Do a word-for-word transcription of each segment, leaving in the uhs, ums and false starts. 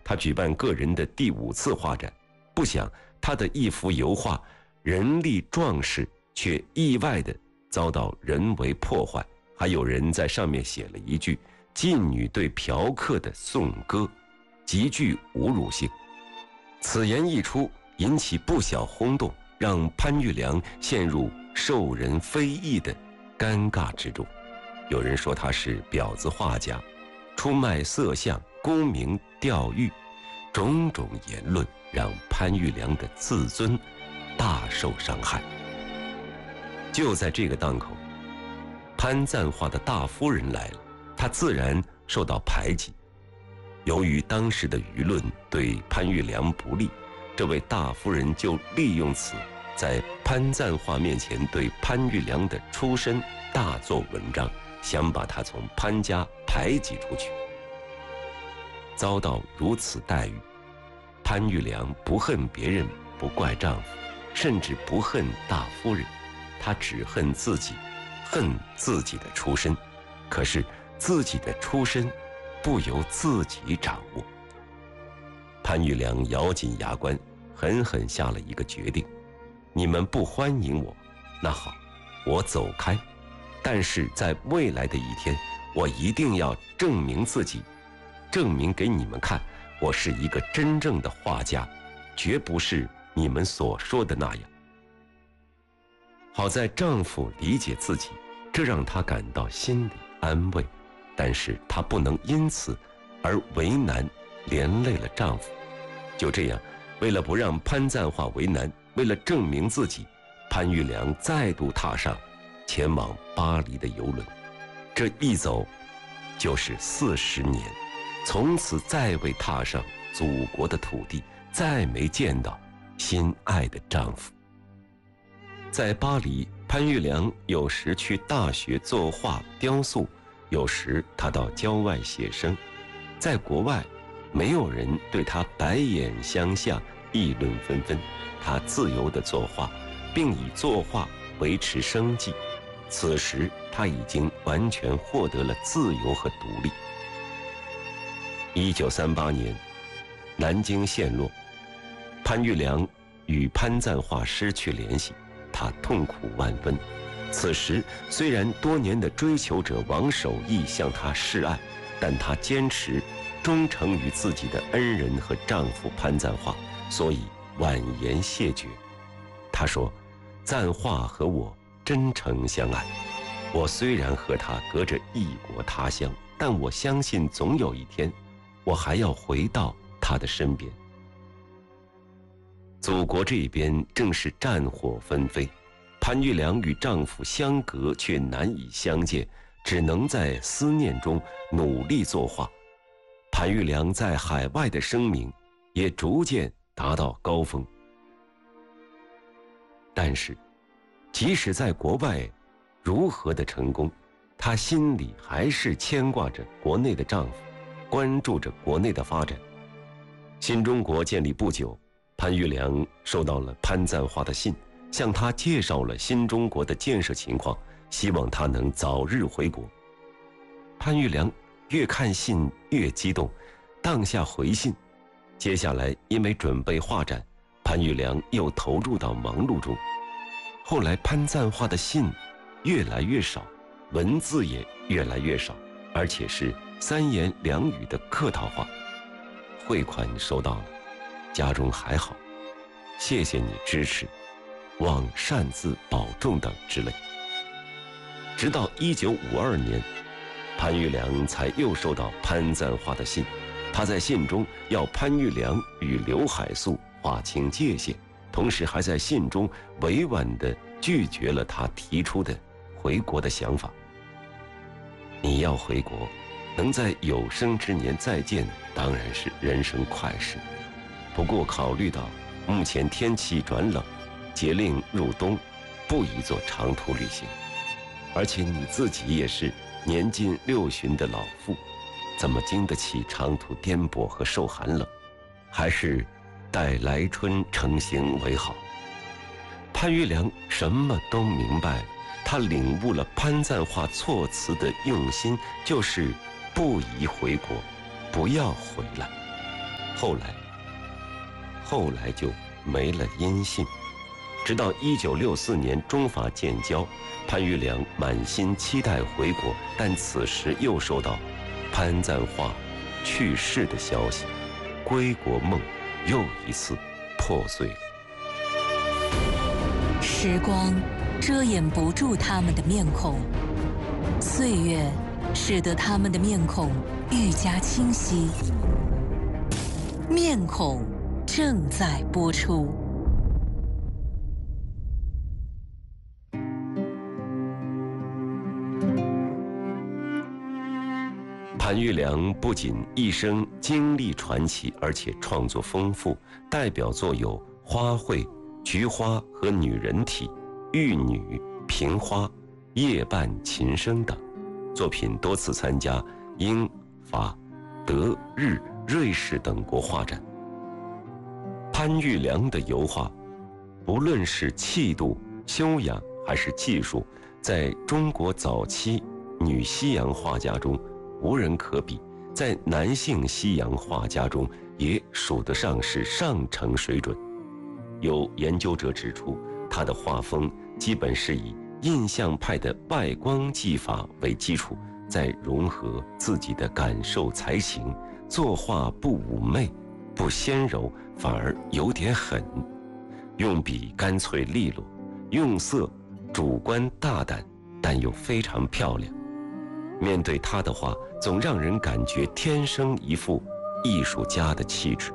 他举办个人的第五次画展，不想他的一幅油画人力壮实，却意外地遭到人为破坏，还有人在上面写了一句妓女对嫖客的颂歌，极具侮辱性。此言一出，引起不小轰动，让潘玉良陷入受人非议的尴尬之中。有人说他是婊子画家，出卖色相，沽名钓誉，种种言论让潘玉良的自尊大受伤害。就在这个档口，潘赞化的大夫人来了，他自然受到排挤。由于当时的舆论对潘玉良不利，这位大夫人就利用此，在潘赞化面前对潘玉良的出身大做文章，想把他从潘家排挤出去。遭到如此待遇，潘玉良不恨别人，不怪丈夫，甚至不恨大夫人，她只恨自己，恨自己的出身。可是自己的出身不由自己掌握。潘玉良咬紧牙关，狠狠下了一个决定：你们不欢迎我，那好，我走开。但是在未来的一天，我一定要证明自己，证明给你们看，我是一个真正的画家，绝不是你们所说的那样。好在丈夫理解自己，这让她感到心里安慰，但是她不能因此而为难连累了丈夫。就这样，为了不让潘赞化为难，为了证明自己，潘玉良再度踏上前往巴黎的游轮。这一走就是四十年，从此再未踏上祖国的土地，再没见到心爱的丈夫。在巴黎，潘玉良有时去大学作画雕塑，有时他到郊外写生。在国外，没有人对他白眼相向，议论纷纷。他自由地作画，并以作画维持生计。此时他已经完全获得了自由和独立。一九三八年，南京陷落，潘玉良与潘赞化失去联系，他痛苦万分。此时虽然多年的追求者王守义向他示爱，但他坚持忠诚于自己的恩人和丈夫潘赞化，所以婉言谢绝。他说：赞化和我真诚相爱，我虽然和他隔着异国他乡，但我相信总有一天我还要回到他的身边。祖国这边正是战火纷飞，潘玉良与丈夫相隔却难以相见，只能在思念中努力作画。潘玉良在海外的声名也逐渐达到高峰。但是即使在国外如何的成功，她心里还是牵挂着国内的丈夫，关注着国内的发展。新中国建立不久，潘玉良收到了潘赞化的信，向他介绍了新中国的建设情况，希望他能早日回国。潘玉良越看信越激动，当下回信。接下来因为准备画展，潘玉良又投入到忙碌中。后来潘赞化的信越来越少，文字也越来越少，而且是三言两语的客套话。汇款收到了，家中还好，谢谢你支持，望善自保重等之类。直到一九五二年，潘玉良才又收到潘赞化的信，他在信中要潘玉良与刘海粟划清界限，同时还在信中委婉地拒绝了他提出的回国的想法。你要回国，能在有生之年再见，当然是人生快事。不过考虑到目前天气转冷，节令入冬，不宜做长途旅行。而且你自己也是年近六旬的老妇，怎么经得起长途颠簸和受寒冷？还是待来春成行为好。潘玉良什么都明白了，他领悟了潘赞化措辞的用心，就是不宜回国，不要回来。 后来，后来就没了音信。直到一九六四年中法建交，潘玉良满心期待回国，但此时又收到潘赞化去世的消息，归国梦又一次破碎了。 时光遮掩不住他们的面孔，岁月使得他们的面孔愈加清晰。面孔正在播出。 潘玉良不仅一生经历传奇，而且创作丰富，代表作有《花卉》《菊花》和《女人体》《玉女》《萍花》《夜半琴声》等作品，多次参加英、法、德、日、瑞士等国画展。潘玉良的油画，不论是气度、修养还是技术，在中国早期女西洋画家中无人可比，在男性西洋画家中也数得上是上乘水准。有研究者指出，他的画风基本是以印象派的外光技法为基础，再融合自己的感受才情，作画不妩媚不纤柔，反而有点狠，用笔干脆利落，用色主观大胆，但又非常漂亮。面对他的画，总让人感觉天生一副艺术家的气质。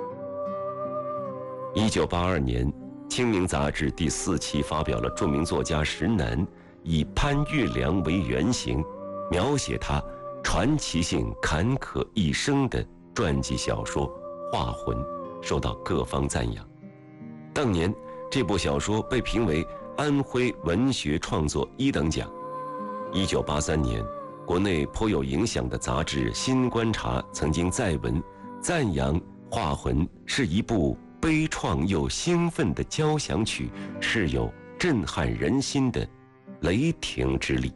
一九八二年，《清明》杂志第四期发表了著名作家石楠以潘玉良为原型，描写他传奇性坎坷一生的传记小说《画魂》，受到各方赞扬。当年，这部小说被评为安徽文学创作一等奖。一九八三年，国内颇有影响的杂志《新观察》曾经载文赞扬《画魂》是一部悲怆又兴奋的交响曲，是有震撼人心的雷霆之力。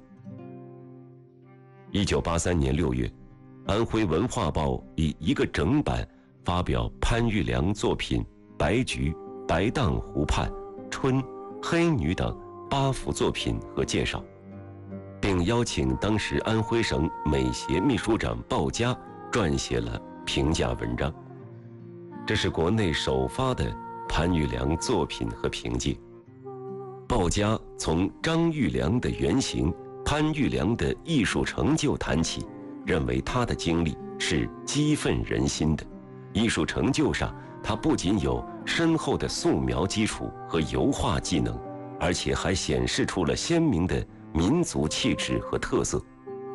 一九八三年六月，安徽文化报以一个整版发表潘玉良作品《白菊》《白荡湖畔》《春》《黑女》等八幅作品和介绍，并邀请当时安徽省美协秘书长鲍嘉撰写了评价文章。这是国内首发的潘玉良作品和评介。鲍嘉从张玉良的原型潘玉良的艺术成就谈起，认为他的经历是激愤人心的。艺术成就上，他不仅有深厚的素描基础和油画技能，而且还显示出了鲜明的民族气质和特色。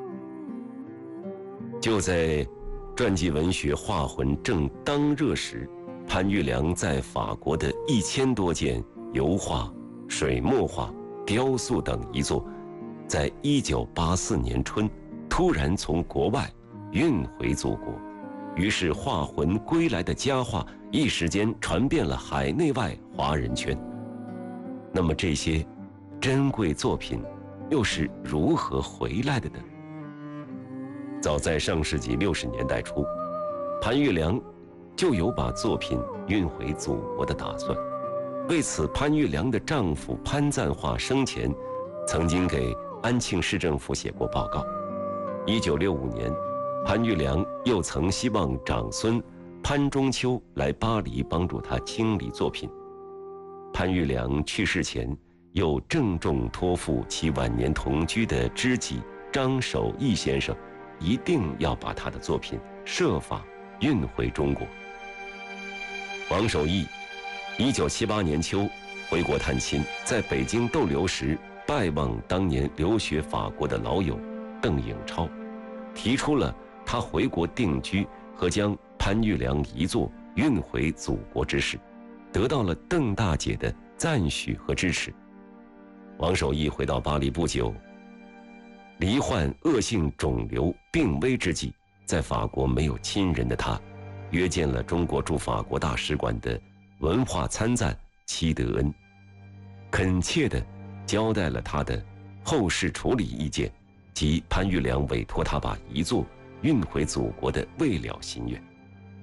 就在传记文学《画魂》正当热时，潘玉良在法国的一千多件油画、水墨画、雕塑等遗作，在一九八四年春突然从国外运回祖国，于是《画魂》归来的佳话一时间传遍了海内外华人圈。那么这些珍贵作品又是如何回来的呢？早在上世纪六十年代初，潘玉良就有把作品运回祖国的打算。为此，潘玉良的丈夫潘赞化生前曾经给安庆市政府写过报告。一九六五年，潘玉良又曾希望长孙潘中秋来巴黎帮助他清理作品。潘玉良去世前，又郑重托付其晚年同居的知己张守义先生，一定要把他的作品设法运回中国。王守义一九七八年秋回国探亲，在北京逗留时拜望当年留学法国的老友邓颖超，提出了他回国定居和将潘玉良遗作运回祖国之事，得到了邓大姐的赞许和支持。王守义回到巴黎不久，罹患恶性肿瘤病危之际，在法国没有亲人的他，约见了中国驻法国大使馆的文化参赞戚德恩，恳切地交代了他的后事处理意见及潘玉良委托他把遗作运回祖国的未了心愿。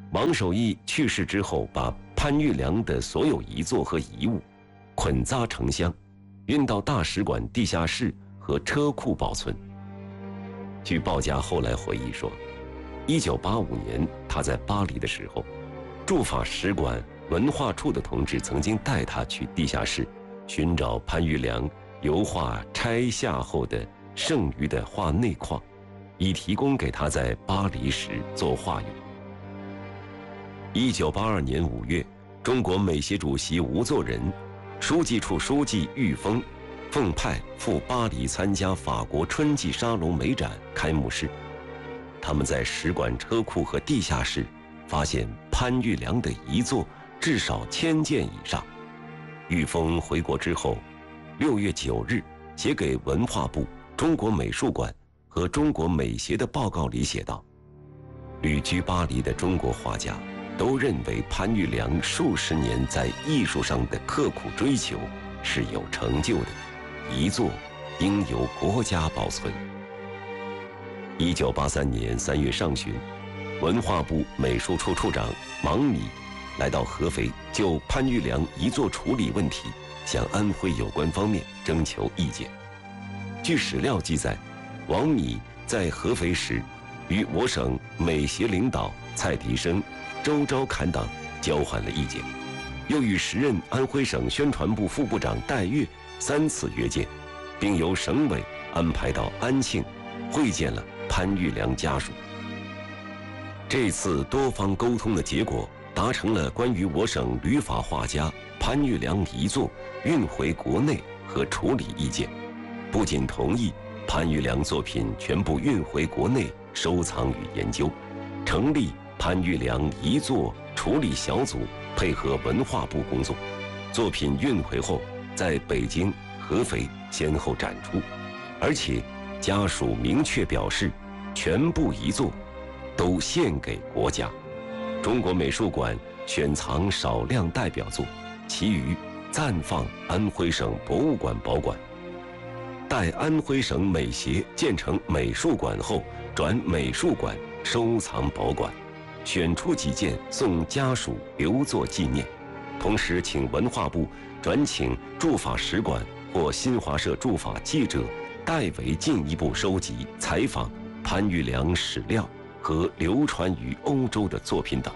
王守义去世之后，把潘玉良的所有遗作和遗物捆扎成箱，运到大使馆地下室和车库保存。据鲍家后来回忆说，一九八五年他在巴黎的时候，驻法使馆文化处的同志曾经带他去地下室寻找潘玉良油画拆下后的剩余的画内框，以提供给他在巴黎时作画用。一九八二年五月，中国美协主席吴作人、书记处书记郁峰奉派赴巴黎参加法国春季沙龙美展开幕式。他们在使馆车库和地下室发现潘玉良的遗作至少千件以上。郁峰回国之后，六月九日写给文化部、中国美术馆和中国美协的报告里写道：旅居巴黎的中国画家都认为潘玉良数十年在艺术上的刻苦追求是有成就的，遗作应由国家保存。一九八三年三月上旬，文化部美术处处长王米来到合肥，就潘玉良遗作处理问题向安徽有关方面征求意见。据史料记载，王米在合肥时与我省美协领导蔡迪生、周昭侃等交换了意见，又与时任安徽省宣传部副部长戴月三次约见，并由省委安排到安庆会见了潘玉良家属。这次多方沟通的结果，达成了关于我省旅法画家潘玉良遗作运回国内和处理意见，不仅同意潘玉良作品全部运回国内收藏与研究，成立潘玉良遗作处理小组，配合文化部工作，作品运回后在北京、合肥先后展出，而且家属明确表示，全部遗作都献给国家。中国美术馆选藏少量代表作，其余暂放安徽省博物馆保管。待安徽省美协建成美术馆后，转美术馆收藏保管，选出几件送家属留作纪念。同时，请文化部转请驻法使馆或新华社驻法记者代为进一步收集采访潘玉良史料和流传于欧洲的作品等。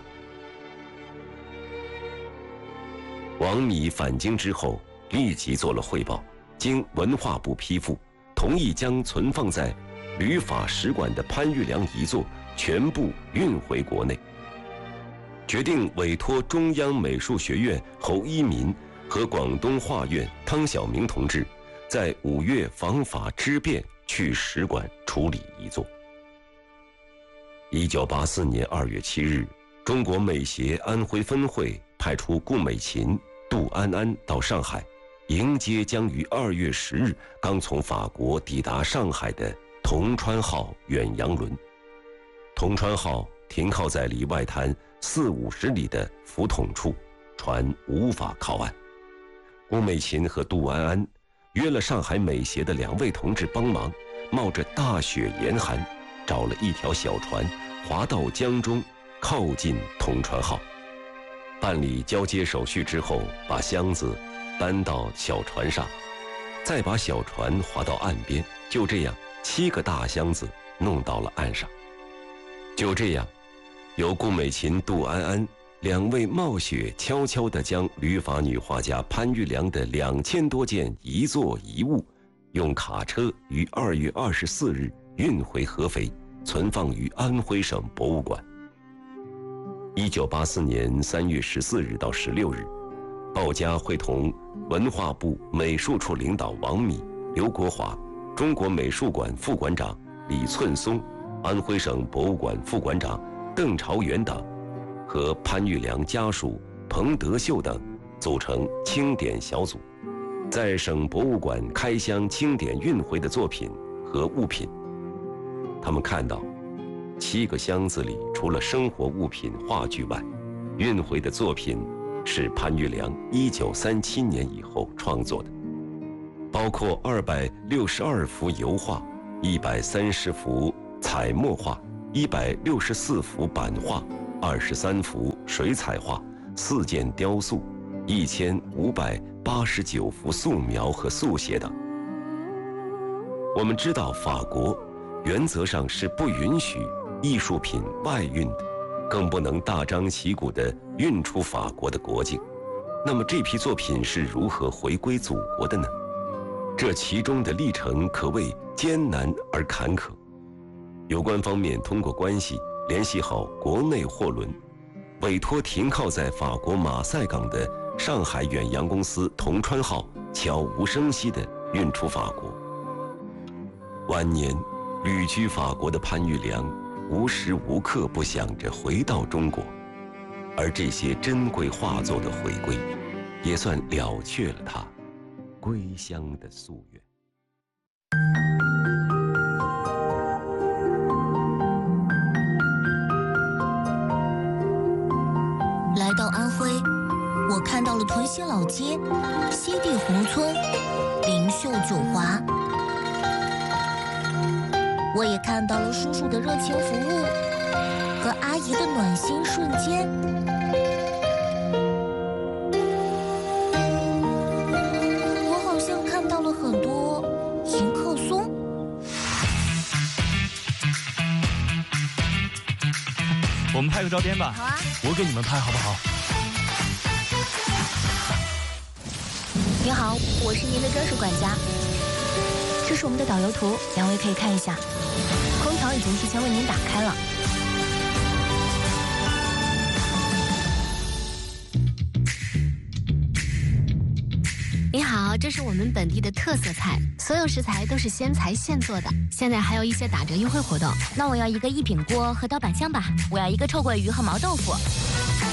王米返京之后，立即做了汇报，经文化部批复，同意将存放在旅法使馆的潘玉良遗作全部运回国内，决定委托中央美术学院侯一民和广东画院汤晓明同志，在五月访法知变去使馆处理遗作。一九八四年二月七日，中国美协安徽分会派出顾美琴、杜安安到上海，迎接将于二月十日刚从法国抵达上海的同川号远洋轮。同川号停靠在离外滩四五十里的浮筒处，船无法靠岸。顾美琴和杜安安约了上海美协的两位同志帮忙，冒着大雪严寒，找了一条小船，划到江中，靠近同川号。办理交接手续之后，把箱子搬到小船上，再把小船划到岸边，就这样七个大箱子弄到了岸上。就这样，由顾美琴、杜安安两位冒雪悄悄地将旅法女画家潘玉良的两千多件遗作遗物，用卡车于二月二十四日运回合肥，存放于安徽省博物馆。一九八四年三月十四日到十六日，鲍家会同文化部美术处领导王米、刘国华、中国美术馆副馆长李寸松、安徽省博物馆副馆长邓朝元等，和潘玉良家属彭德秀等组成清点小组，在省博物馆开箱清点运回的作品和物品。他们看到七个箱子里除了生活物品、话剧外，运回的作品是潘玉良一九三七年以后创作的，包括二百六十二幅油画、一百三十幅彩墨画、一百六十四幅版画、 二十三幅水彩画、四件雕塑、一千五百八十九幅素描和速写等。我们知道，法国原则上是不允许艺术品外运的，更不能大张旗鼓地运出法国的国境。那么这批作品是如何回归祖国的呢？这其中的历程可谓艰难而坎坷。有关方面通过关系联系好国内货轮，委托停靠在法国马赛港的上海远洋公司同川号悄无声息地运出法国。晚年旅居法国的潘玉良无时无刻不想着回到中国，而这些珍贵画作的回归也算了却了他归乡的夙愿。 来到安徽，我看到了屯溪老街、西递宏村、灵秀九华，我也看到了叔叔的热情服务和阿姨的暖心瞬间。我好像看到了很多迎客松。 我们拍个照片吧。 好啊， 我给你们拍好不好？ 您好，我是您的专属管家。这是我们的导游图，两位可以看一下。空调已经提前为您打开了。 你好，这是我们本地的特色菜，所有食材都是鲜材现做的，现在还有一些打折优惠活动。 那我要一个一品锅和刀板香吧，我要一个臭鳜鱼和毛豆腐。